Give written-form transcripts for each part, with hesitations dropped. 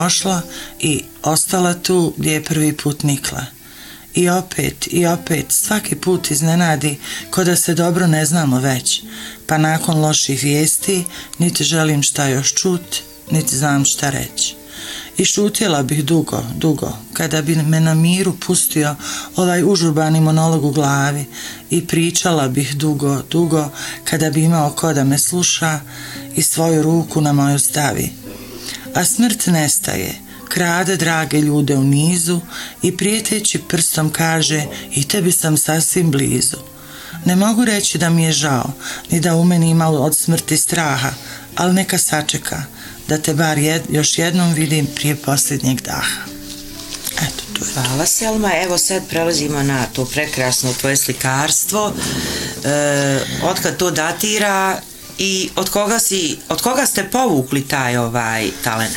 Ošla i ostala tu gdje je prvi put nikla. I opet, svaki put iznenadi ko da se dobro ne znamo već, pa nakon loših vijesti niti želim šta još čut, niti znam šta reći. I šutjela bih dugo, kada bi me na miru pustio ovaj užurbani monolog u glavi i pričala bih dugo, kada bi imao ko da me sluša i svoju ruku na moju stavi. A smrt nestaje, krade drage ljude u nizu i prijeteći prstom kaže i tebi sam sasvim blizu. Ne mogu reći da mi je žao, ni da u meni ima od smrti straha, ali neka sačeka, da te bar još jednom vidim prije posljednjeg daha. Eto, to je. Hvala, Selma. Evo sad prelazimo na to prekrasno tvoje slikarstvo. Otkad to datira i od koga ste povukli taj talent?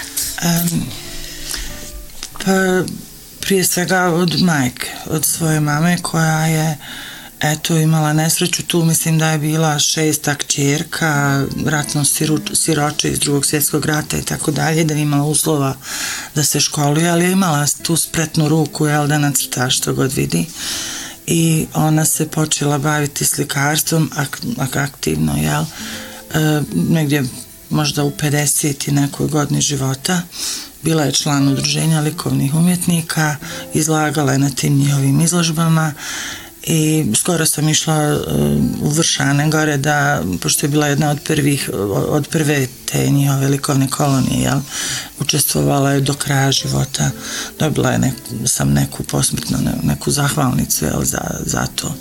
Pa prije svega od majke, od svoje mame koja je imala nesreću tu, mislim da je bila 6. kćerka, ratno siroče iz Drugog svjetskog rata i tako dalje, da je imala uslova da se školuje, ali je imala tu spretnu ruku, da nacrta što god vidi, i ona se počela baviti slikarstvom aktivno, negdje možda u 50 i nekoj godini života. Bila je član udruženja likovnih umjetnika, izlagala je na tim njihovim izložbama i skoro sam išla u Vršane gore pošto je bila jedna od prve te njihove likovne kolonije, učestvovala je do kraja života, dobila je sam neku posmrtno, neku zahvalnicu za to.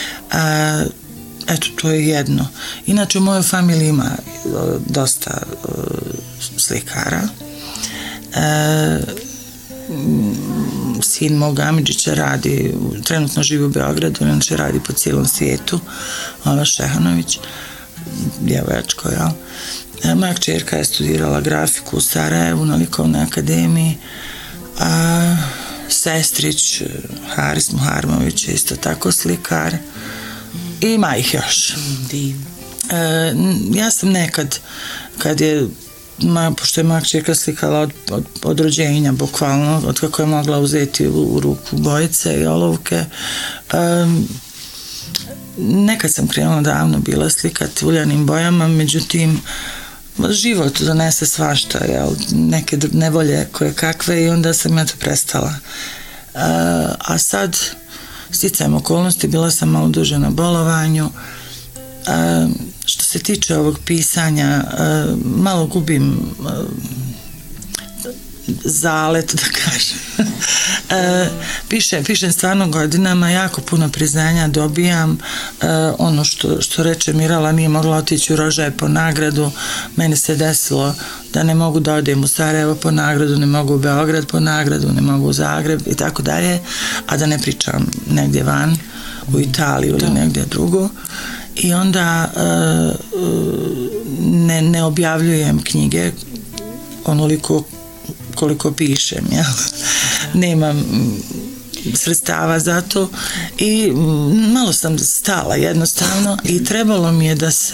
Eto, to je jedno. Inače, u mojoj familiji ima dosta slikara. Sin mog Amidžića radi, trenutno živi u Beogradu, inače radi po cijelom svijetu, Šehanović, djevojačko, Moja kćerka je studirala grafiku u Sarajevu na likovnoj akademiji, a sestrić Haris Muharmović je isto tako slikar. Ima ih još. Ja sam nekad, pošto je moja kćerka slikala od rođenja, bukvalno, od kako je mogla uzeti u ruku bojice i olovke, nekad sam krenula davno bila slikati uljanim bojama, međutim, život donese svašta, neke nevolje koje kakve, i onda sam ja to prestala. A sad, sticajem okolnosti, bila sam malo duže na bolovanju. Što se tiče ovog pisanja, malo gubim zalet, da kažem. Pišem stvarno godinama, jako puno priznanja dobijam. Ono što reče Mirala, nije mogla otići u Rožaje po nagradu. Meni se desilo da ne mogu da odem u Sarajevo po nagradu, ne mogu u Beograd po nagradu, ne mogu u Zagreb i tako dalje, a da ne pričam negdje van, u Italiju ili negdje drugo. I onda ne objavljujem knjige onoliko koliko pišem, nemam sredstava za to i malo sam stala jednostavno i trebalo mi je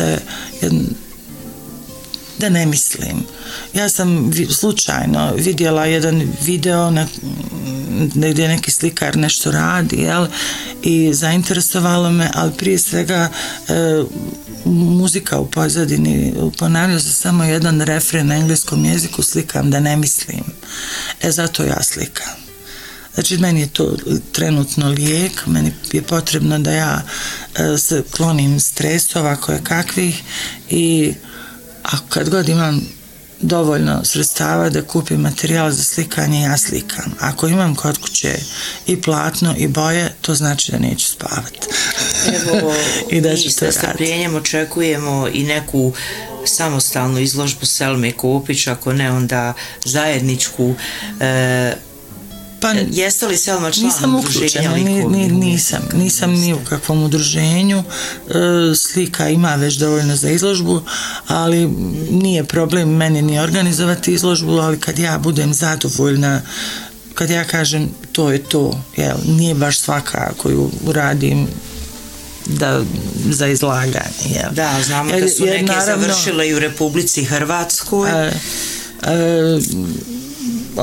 da ne mislim. Ja sam slučajno vidjela jedan video gdje neki slikar nešto radi, i zainteresovalo me, ali prije svega muzika u pozadini, ponavljao se samo jedan refren na engleskom jeziku, slikam da ne mislim. Zato ja slikam. Znači, meni je to trenutno lijek, meni je potrebno da ja se klonim stresova koje kakvih, i kad god imam dovoljno sredstava da kupim materijal za slikanje, ja slikam. Ako imam kod kuće i platno i boje, to znači da neću spavati. Evo, mi sa strpljenjem očekujemo i neku samostalnu izložbu Selme Kopić, ako ne onda zajedničku. Jeste li, Selma, član udruženja likovnih umjetnika? Nisam ni u kakvom udruženju. Slika ima već dovoljno za izložbu, ali nije problem meni ni organizovati izložbu, ali kad ja budem zadovoljna, kad ja kažem to je to, nije baš svaka koju uradim za izlaganje. Da, znamo da su neke završile i u Republici Hrvatskoj.